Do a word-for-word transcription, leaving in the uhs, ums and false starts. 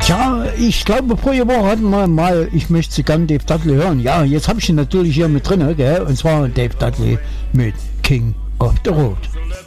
Tja, ich glaube, vorige Woche hatten wir mal, ich möchte gern Dave Dudley hören. Ja, jetzt habe ich ihn natürlich hier mit drin, gell? Und zwar Dave Dudley mit King of the Road.